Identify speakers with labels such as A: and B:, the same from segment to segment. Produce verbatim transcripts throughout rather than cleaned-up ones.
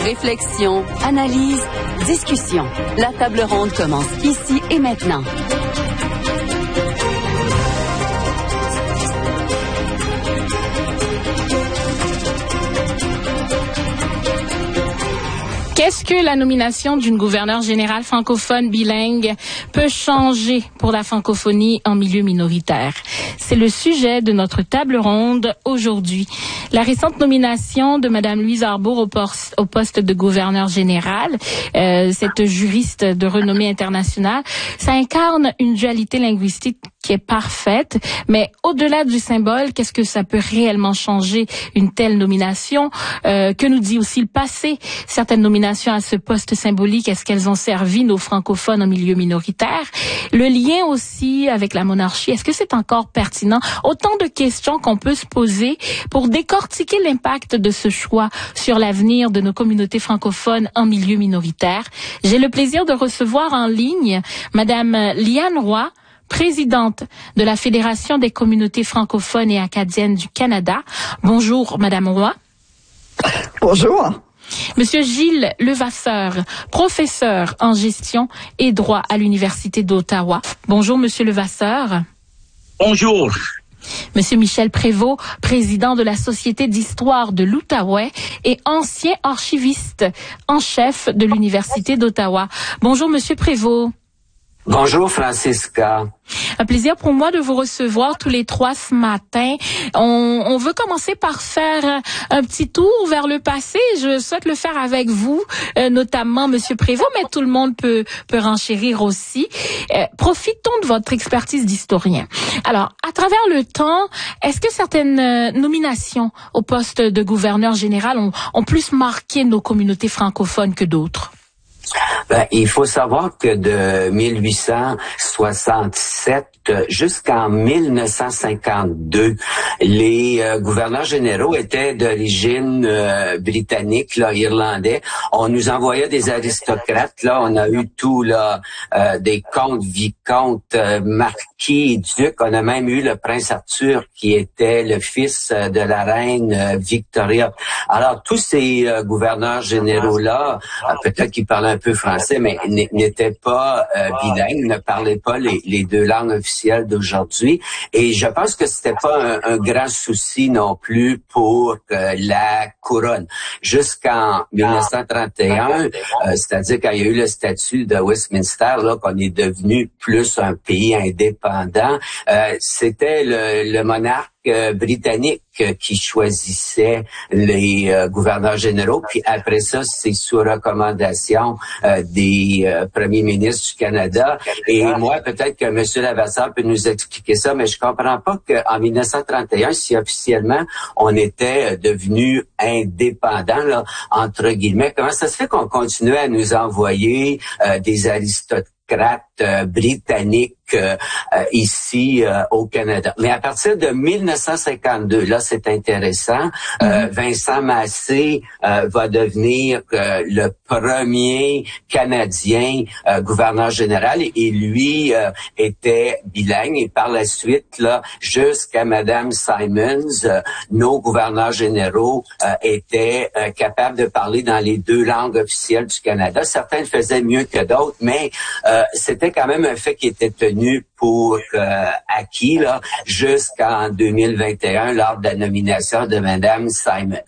A: Réflexion, analyse, discussion. La table ronde commence ici et maintenant.
B: Qu'est-ce que la nomination d'une gouverneure générale francophone bilingue peut changer pour la francophonie en milieu minoritaire? C'est le sujet de notre table ronde aujourd'hui. La récente nomination de Mme Louise Arbour au, poste, au poste de gouverneure générale, euh, cette juriste de renommée internationale, ça incarne une dualité linguistique qui est parfaite, mais au-delà du symbole, qu'est-ce que ça peut réellement changer une telle nomination? Euh, que nous dit aussi le passé? Certaines nominations à ce poste symbolique, est-ce qu'elles ont servi nos francophones en milieu minoritaire? Le lien aussi avec la monarchie, est-ce que c'est encore pertinent? Autant de questions qu'on peut se poser pour décortiquer l'impact de ce choix sur l'avenir de nos communautés francophones en milieu minoritaire. J'ai le plaisir de recevoir en ligne Madame Liane Roy, présidente de la Fédération des communautés francophones et acadiennes du Canada. Bonjour, Madame Roy.
C: Bonjour.
B: Monsieur Gilles Levasseur, professeur en gestion et droit à l'Université d'Ottawa. Bonjour, Monsieur Levasseur.
D: Bonjour.
B: Monsieur Michel Prévost, président de la Société d'histoire de l'Outaouais et ancien archiviste en chef de l'Université d'Ottawa. Bonjour, Monsieur Prévost.
D: Bonjour Francisca.
B: Un plaisir pour moi de vous recevoir tous les trois ce matin. On, on veut commencer par faire un petit tour vers le passé. Je souhaite le faire avec vous, euh, notamment Monsieur Prévost, mais tout le monde peut, peut renchérir aussi. Euh, profitons de votre expertise d'historien. Alors, à travers le temps, est-ce que certaines euh, nominations au poste de gouverneur général ont, ont plus marqué nos communautés francophones que d'autres?
D: Ben, il faut savoir que de mille huit cent soixante-sept jusqu'en mille neuf cent cinquante-deux, les euh, gouverneurs généraux étaient d'origine euh, britannique, là, irlandais. On nous envoyait des aristocrates, là, on a eu tout, là, euh, des comtes, vicomtes, euh, marquis, ducs. On a même eu le prince Arthur, qui était le fils euh, de la reine euh, Victoria. Alors, tous ces euh, gouverneurs généraux-là, euh, peut-être qu'ils parlaient un peu français, mais n'étaient pas euh, bilingues, ne parlaient pas les, les deux langues officielles d'aujourd'hui. Et je pense que c'était pas un, un grand souci non plus pour euh, la couronne. Jusqu'en mille neuf cent trente et un, euh, c'est-à-dire quand il y a eu le statut de Westminster, là, qu'on est devenu plus un pays indépendant, euh, c'était le, le monarque Euh, britannique euh, qui choisissait les euh, gouverneurs généraux, puis après ça, c'est sous recommandation euh, des euh, premiers ministres du Canada. Et moi, peut-être que M. Levasseur peut nous expliquer ça, mais je comprends pas qu'en mille neuf cent trente et un, si officiellement on était devenu indépendant, là, entre guillemets, comment ça se fait qu'on continuait à nous envoyer euh, des aristocrates euh, britanniques euh, euh, ici euh, au Canada? Mais à partir de mille neuf cent cinquante-deux, là c'est intéressant, euh, Vincent Massé euh, va devenir euh, le premier Canadien euh, gouverneur général et lui euh, était bilingue et par la suite, là, jusqu'à Madame Simons, euh, nos gouverneurs généraux euh, étaient euh, capables de parler dans les deux langues officielles du Canada. Certains le faisaient mieux que d'autres, mais euh, c'était quand même un fait qui était tenu pour euh, acquis là jusqu'en deux mille vingt et un lors de la nomination de Madame Simons.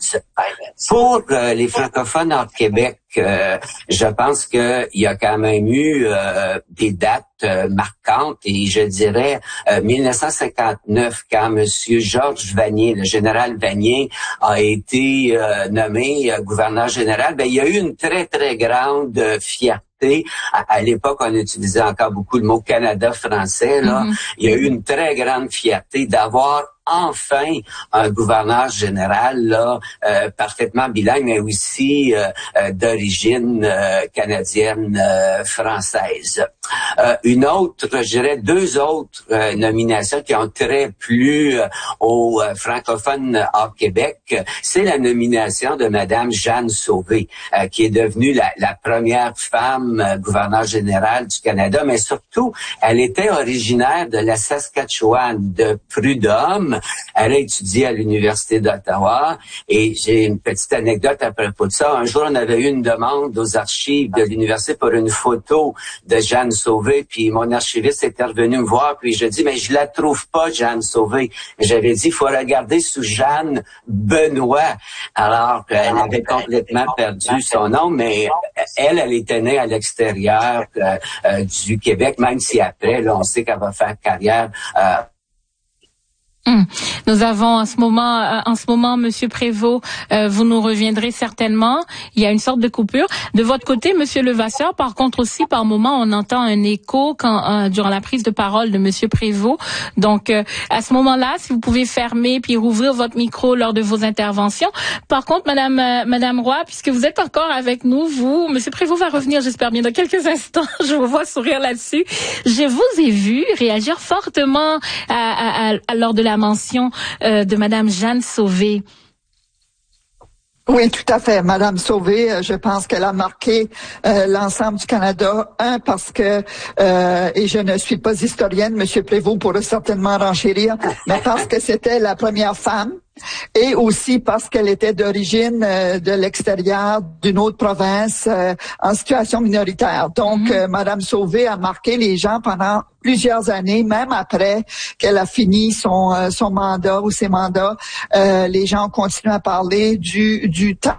D: Pour euh, les francophones hors Québec, euh, je pense qu'il y a quand même eu euh, des dates euh, marquantes et je dirais euh, mille neuf cent cinquante-neuf quand Monsieur Georges Vanier, le général Vanier, a été euh, nommé euh, gouverneur général. Ben il y a eu une très très grande euh, fierté. À, à l'époque, on utilisait encore beaucoup le mot Canada français. Là, mm-hmm. Il y a eu une très grande fierté d'avoir enfin un gouverneur général là euh, parfaitement bilingue, mais aussi euh, euh, d'origine euh, canadienne euh, française. Euh, une autre, je dirais deux autres euh, nominations qui ont très plu euh, aux euh, francophones hors Québec, c'est la nomination de Madame Jeanne Sauvé, euh, qui est devenue la, la première femme euh, gouverneure générale du Canada, mais surtout, elle était originaire de la Saskatchewan, de Prud'homme, Elle a étudié à l'Université d'Ottawa et j'ai une petite anecdote à propos de ça. Un jour, on avait eu une demande aux archives de l'université pour une photo de Jeanne Sauvé, puis mon archiviste était revenu me voir, puis je dis, mais je la trouve pas, Jeanne Sauvé. J'avais dit, il faut regarder sous Jeanne Benoît, alors qu'elle avait complètement perdu son nom, mais elle, elle était née à l'extérieur euh, euh, du Québec, même si après, là, on sait qu'elle va faire carrière euh,
B: Hum. Nous avons en ce moment, euh, en ce moment, Monsieur Prévost, euh, vous nous reviendrez certainement. Il y a une sorte de coupure de votre côté, Monsieur Levasseur. Par contre, aussi par moment, on entend un écho quand euh, durant la prise de parole de Monsieur Prévost. Donc, euh, à ce moment-là, si vous pouvez fermer puis rouvrir votre micro lors de vos interventions. Par contre, Madame, euh, Madame Roy, puisque vous êtes encore avec nous, vous, Monsieur Prévost va revenir, j'espère bien, dans quelques instants. Je vous vois sourire là-dessus. Je vous ai vu réagir fortement à, à, à, à lors de la la mention euh, de Madame Jeanne Sauvé.
C: Oui, tout à fait. Madame Sauvé, je pense qu'elle a marqué euh, l'ensemble du Canada. Un, parce que, euh, et je ne suis pas historienne, Monsieur Prévost pourrait certainement renchérir, mais parce que c'était la première femme. Et aussi parce qu'elle était d'origine euh, de l'extérieur d'une autre province euh, en situation minoritaire. Donc, mm-hmm. euh, Madame Sauvé a marqué les gens pendant plusieurs années, même après qu'elle a fini son euh, son mandat ou ses mandats. Euh, les gens continuent à parler du du temps